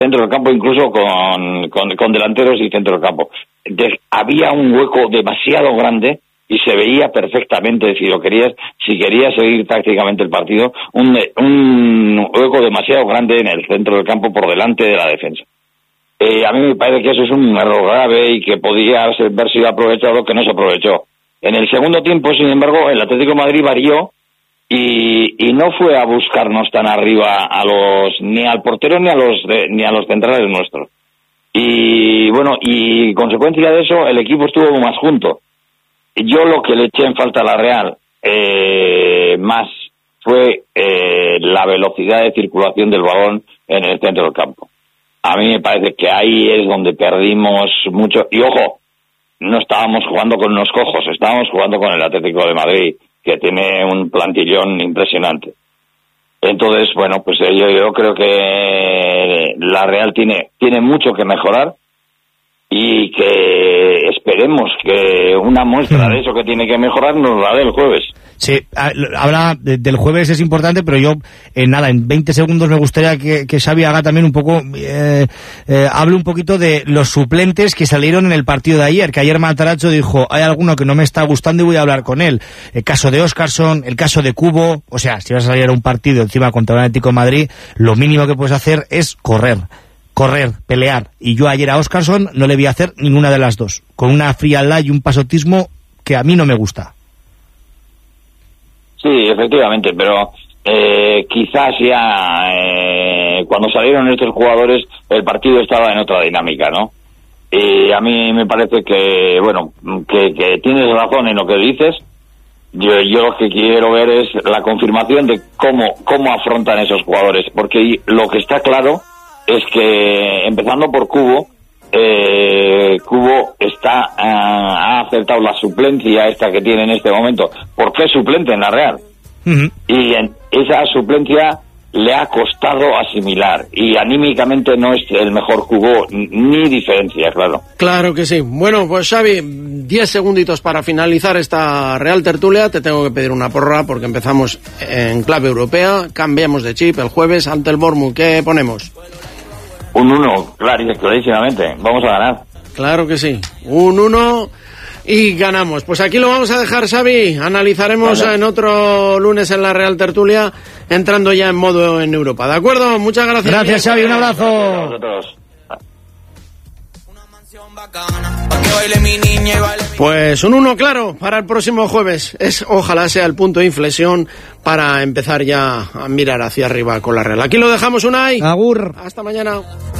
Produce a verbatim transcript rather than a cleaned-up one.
centro del campo, incluso con, con, con delanteros y centro del campo. De, había un hueco demasiado grande y se veía perfectamente si lo querías, si querías seguir tácticamente el partido, un, un hueco demasiado grande en el centro del campo por delante de la defensa. Eh, a mí me parece que eso es un error grave y que podía haber sido aprovechado, que no se aprovechó. En el segundo tiempo, sin embargo, el Atlético de Madrid varió y, y no fue a buscarnos tan arriba a los ni al portero ni a los de, ni a los centrales nuestros. Y bueno, y consecuencia de eso, el equipo estuvo más junto. Yo lo que le eché en falta a la Real eh, más fue eh, la velocidad de circulación del balón en el centro del campo. A mí me parece que ahí es donde perdimos mucho. Y ojo, no estábamos jugando con unos cojos, estábamos jugando con el Atlético de Madrid, que tiene un plantillón impresionante. Entonces, bueno, pues yo, yo creo que la Real tiene, tiene mucho que mejorar y que esperemos que una muestra de eso que tiene que mejorar nos la dé el jueves. Sí, habla del jueves, es importante, pero yo, eh, nada, en veinte segundos me gustaría que, que Xavi haga también un poco, eh, eh, hable un poquito de los suplentes que salieron en el partido de ayer, que ayer Matarazzo dijo, hay alguno que no me está gustando y voy a hablar con él. El caso de Óscarson, el caso de Cubo, o sea, si vas a salir a un partido encima contra un Atlético de Madrid, lo mínimo que puedes hacer es correr. correr, pelear, y yo ayer a Óscarson no le vi hacer ninguna de las dos, con una frialdad y un pasotismo que a mí no me gusta. Sí, efectivamente, pero eh, quizás ya eh, cuando salieron estos jugadores el partido estaba en otra dinámica, ¿no? Y a mí me parece que, bueno, que, que tienes razón en lo que dices. Yo, yo lo que quiero ver es la confirmación de cómo, cómo afrontan esos jugadores, porque lo que está claro es que, empezando por Cubo, eh, Cubo está uh, ha aceptado la suplencia esta que tiene en este momento, porque es suplente en la Real. Uh-huh. Y en esa suplencia le ha costado asimilar, y anímicamente no es el mejor Cubo, ni diferencia, claro. Claro que sí. Bueno, pues Xavi, diez segunditos para finalizar esta Real Tertulia. Te tengo que pedir una porra porque empezamos en clave europea, cambiamos de chip el jueves ante el Bournemouth. ¿Qué ponemos? Un uno, clarísimamente. Vamos a ganar. Claro que sí. Un uno y ganamos. Pues aquí lo vamos a dejar, Xavi. Analizaremos vale. en otro lunes en la Real Tertulia, entrando ya en modo en Europa. ¿De acuerdo? Muchas gracias. Gracias, Xavi. Un abrazo. A vosotros. Pues un uno claro para el próximo jueves. Es, ojalá sea el punto de inflexión para empezar ya a mirar hacia arriba con la Real. Aquí lo dejamos, Unai. Agur. Hasta mañana.